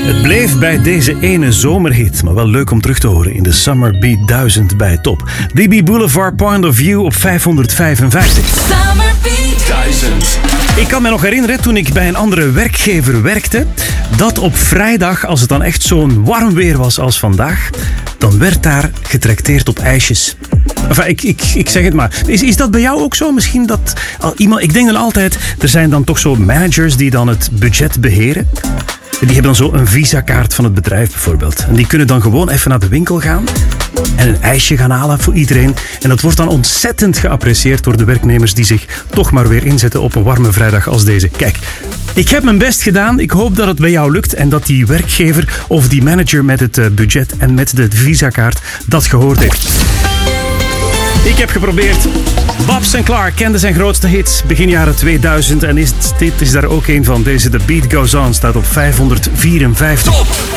Het bleef bij deze ene zomerhit, maar wel leuk om terug te horen in de Summer Beat 1000 bij Top. DB Boulevard Point of View op 555. Summer Beat 1000. Ik kan me nog herinneren toen ik bij een andere werkgever werkte, dat op vrijdag, als het dan echt zo'n warm weer was als vandaag, dan werd daar getrakteerd op ijsjes. Enfin, ik zeg het maar. Is dat bij jou ook zo? Misschien dat iemand... Ik denk dan altijd, er zijn dan toch zo managers die dan het budget beheren. Die hebben dan zo een visakaart van het bedrijf bijvoorbeeld. En die kunnen dan gewoon even naar de winkel gaan en een ijsje gaan halen voor iedereen. En dat wordt dan ontzettend geapprecieerd door de werknemers die zich toch maar weer inzetten op een warme vrijdag als deze. Kijk, ik heb mijn best gedaan. Ik hoop dat het bij jou lukt en dat die werkgever of die manager met het budget en met de visakaart dat gehoord heeft. Ik heb geprobeerd. Bob Sinclair kende zijn grootste hits begin jaren 2000 en dit is daar ook een van. Deze The Beat Goes On staat op 554.